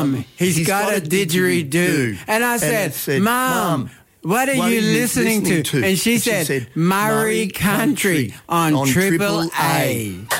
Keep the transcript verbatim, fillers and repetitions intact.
Mum, he's, he's got, got a didgeridoo. didgeridoo. And I said, and said Mum, what are, what you, are you listening, listening to? to? And she, and said, she said, Murray Country, Country on, on Triple A. A.